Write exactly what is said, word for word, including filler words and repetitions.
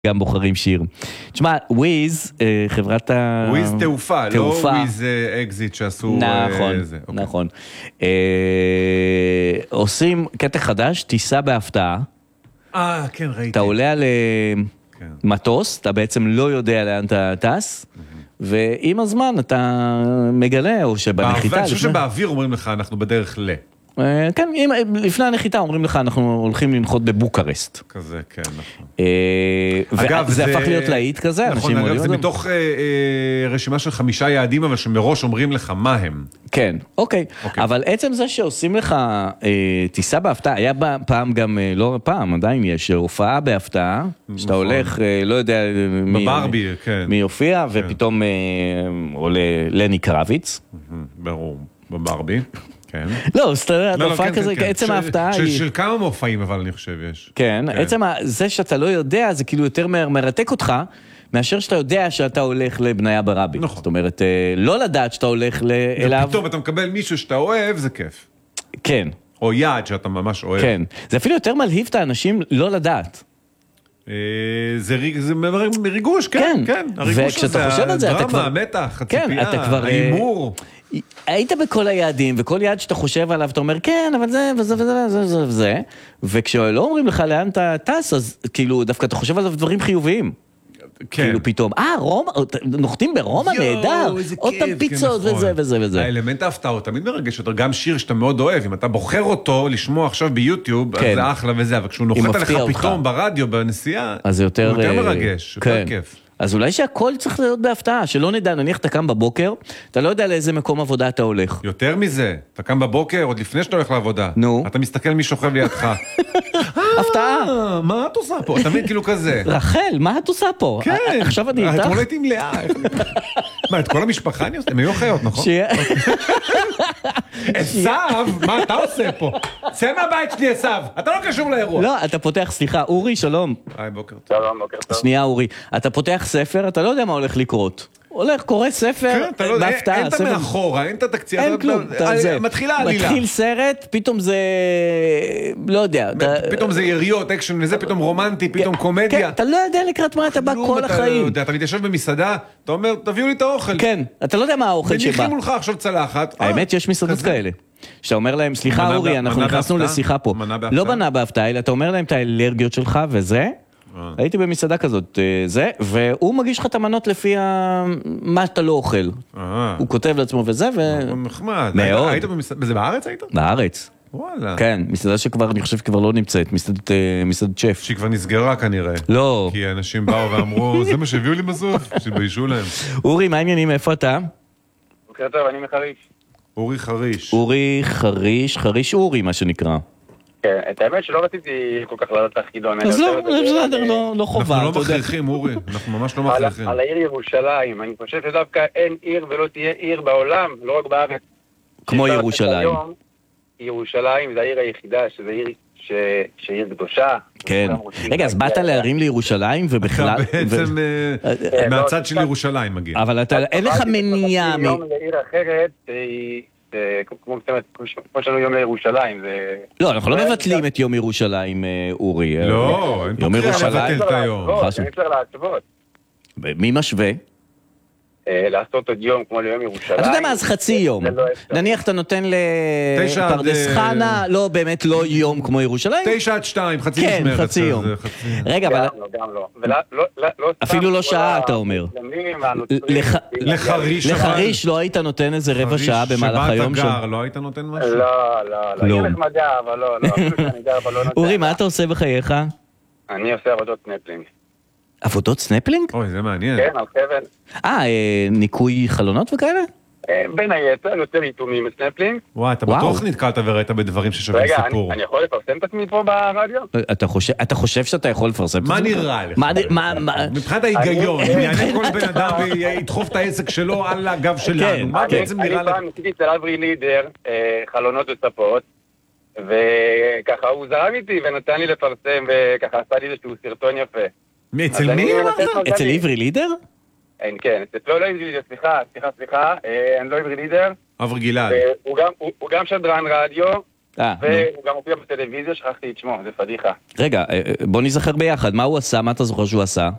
גם בוחרים שיר. תשמע, וויז, חברת ה... וויז תעופה, לא וויז אקזיט שעשו... נכון, נכון. עושים קטע חדש, טיסה בהפתעה. אה, כן, ראיתי. אתה עולה על מטוס, אתה בעצם לא יודע לאן אתה טס, ועם הזמן אתה מגלה, או שבנחיתה... אני חושב שבאוויר אומרים לך, אנחנו בדרך ל... כן, לפני הנחיתה אומרים לך, אנחנו הולכים לנחות בבוקרסט. כזה, כן, נכון. אגב, זה הפך להיות להיט כזה. נכון, אגב, זה מתוך רשימה של חמישה יעדים, אבל שמראש אומרים לך מה הם. כן, אוקיי. אבל עצם זה שעושים לך טיסה בהפתעה, היה פעם גם, לא פעם, עדיין יש, הופעה בהפתעה, שאתה הולך, לא יודע בברבי, כן. מי יופיע, ופתאום עולה לני קרביץ. ברור, בברבי. כן. לא, סתראה, התופעה כזה, עצם ההפתעה היא... של כמה מופעים, אבל אני חושב יש. כן, עצם זה שאתה לא יודע, זה כאילו יותר מרתק אותך, מאשר שאתה יודע שאתה הולך לבניה ברבי. נכון. זאת אומרת, לא לדעת שאתה הולך אליו... ופתאום אתה מקבל מישהו שאתה אוהב, זה כיף. כן. או יעד שאתה ממש אוהב. כן. זה אפילו יותר מלהיב את האנשים לא לדעת. זה מריגוש, כן, כן. וכשאתה חושב על זה, אתה כבר... דרמה, מתח, הציפייה, ההימור. היית בכל היעדים, וכל יעד שאתה חושב עליו, אתה אומר, כן, אבל זה, וזה, וזה, וזה, וזה, וכשלא אומרים לך לאן אתה טס, אז כאילו, דווקא אתה חושב עליו דברים חיוביים. כאילו פתאום, אה, רומא, נוחתים ברומא, נהדר, עוד פעם פיצות, וזה, וזה, וזה. האלמנט ההפתעה הוא תמיד מרגש יותר, גם שיר שאתה מאוד אוהב, אם אתה בוחר אותו לשמוע עכשיו ביוטיוב, אז זה אחלה וזה, אבל כשהוא נוחת עליך פתאום ברדיו, בנסיעה, אז זה יותר מרגש, יותר כיף. אז אולי שהכל צריך להיות בהפתעה, שלא נדע, נניח אתה קם בבוקר, אתה לא יודע לאיזה מקום עבודה אתה הולך. יותר מזה, אתה קם בבוקר, עוד לפני שאתה הולך לעבודה. נו. אתה מסתכל מי שוכב לידך. הפתעה. מה את עושה פה? אתה מבין כאילו כזה. רחל, מה את עושה פה? כן. עכשיו אני איתך. אתמול הייתי עם לאה. מה, את כל המשפחה אני עושה? הם היו חיות, נכון? עשיו, מה אתה עושה פה? צא מהבית שלי עשיו, אתה לא קשור לאירוע. לא, אתה פותח, סליחה, אורי, שלום. היי, בוקר טוב. שלום, בוקר טוב. שנייה, אורי, אתה פותח ספר, אתה לא יודע מה הולך לקרות. הולך, קורא ספר, בהפתעה. אין את מאחורה, אין את התקציב. אין כלום. מתחילה עלילה. מתחיל סרט, פתאום זה, לא יודע. פתאום זה יריות, אקשן וזה, פתאום רומנטי, פתאום קומדיה. אתה לא יודע לקראת מה אתה בא כל החיים. אתה מתיישב במסעדה, אתה אומר, תביאו לי את האוכל. כן, אתה לא יודע מה האוכל שבא. מניחים מולך עכשיו צלחת. האמת, יש מסעדות כאלה. שאתה אומר להם, סליחה אורי, אנחנו נכנסנו לשיחה פה. לא בנה בהפתעה, אלא אתה אומר להם את האלרגיות שלך וזה. הייתי במסעדה כזאת, זה, והוא מגיש לך את המנות לפי מה שאתה לא אוכל. הוא כותב לעצמו וזה, ו... נחמד. מאוד. היית במסעדה, זה בארץ היית? בארץ. וואלה. כן, מסעדה שכבר, אני חושב, כבר לא נמצאת, מסעדת שף. שהיא כבר נסגרה כנראה. לא. כי אנשים באו ואמרו, זה מה שהביאו לי בסוף, שביישו להם. אורי, מה העניינים, איפה אתה? בוקר טוב, אני מחריש. אורי חריש. אורי חריש, חריש אורי, מה שנקרא. כן, את האמת שלא רציתי כל כך לעלות תחידון. אז לא, בסדר, לא חובה. אנחנו לא מכריחים, אורי, אנחנו ממש לא מכריחים. על העיר ירושלים, אני חושב שדווקא אין עיר ולא תהיה עיר בעולם, לא רק בארץ. כמו ירושלים. ירושלים זה העיר היחידה, שזה עיר שעיר קדושה. כן. רגע, אז באת להרים לירושלים ובכלל... אתה בעצם מהצד של ירושלים מגיע. אבל אין לך מניעה... יום לעיר אחרת, כמו שלנו יום לירושלים. לא, אנחנו לא מבטלים את יום ירושלים, אורי. לא, אין פה קריאה לבטל את היום. אני צריך להשוות. מי משווה? לעשות עוד יום כמו ליום ירושלים. אתה יודע מה, אז חצי יום. נניח אתה נותן לפרדס חנה, לא באמת לא יום כמו ירושלים. תשע עד שתיים, חצי כן, משמרת. חצי יום. רגע, אבל... גם לא. אפילו לא שעה, אתה אומר. לחריש. לחריש לא היית נותן איזה רבע שעה במהלך היום שם? שבאת גר, לא היית נותן משהו? לא, לא, לא. היא נחמדה, אבל לא, לא. אורי, מה אתה עושה בחייך? אני עושה עבודות סנפלינג. עבודות סנפלינג? אוי, זה מעניין. כן, על חבל. אה, ניקוי חלונות וכאלה? בין היתר, יותר עיתומים בסנפלינג. וואי, אתה בטוח נתקלת וראית בדברים ששווים סיפור. רגע, אני יכול לפרסם את עצמי פה ברדיו? אתה חושב שאתה יכול לפרסם את זה? מה נראה לך? מבחינת ההיגיון, אם יענה כל בן אדם וידחוף את העסק שלו על הגב שלנו, מה בעצם נראה לך? אני פעם ניסיתי אצל אברי לידר, חלונות וספות, וככה הוא זרם איתי ונתן לי לפרסם, וככה עשה לי איזשהו סרטון יפה. אצל מי? אצל עברי לידר? כן, לא לא עברי לידר, סליחה, סליחה, סליחה, אני לא עברי לידר. אברי גלעד. הוא גם שדרן רדיו, והוא גם הופיע בטלוויזיה, שכחתי את שמו, זה פדיחה. רגע, בוא נזכר ביחד, מה הוא עשה? מה אתה זוכר שהוא עשה?